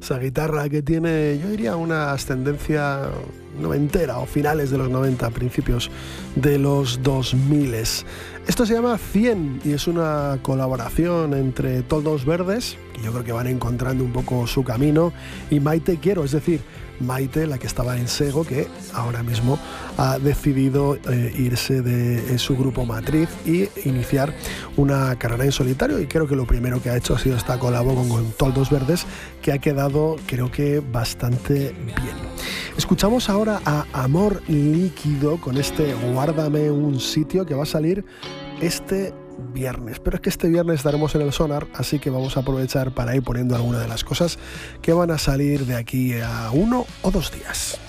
Esa guitarra que tiene, yo diría, una ascendencia noventera o finales de los 90, principios de los 2000. Esto se llama 100 y es una colaboración entre Toldos Verdes, que yo creo que van encontrando un poco su camino, y Maite Quiero, es decir, Maite, la que estaba en Sego, que ahora mismo ha decidido irse de su grupo matriz y iniciar una carrera en solitario, y creo que lo primero que ha hecho ha sido esta colabo con Toldos Verdes, que ha quedado, creo que, bastante bien. Escuchamos ahora a Amor Líquido con este Guárdame un sitio, que va a salir este viernes, pero es que este viernes estaremos en el Sonar, así que vamos a aprovechar para ir poniendo algunas de las cosas que van a salir de aquí a 1 o 2 días.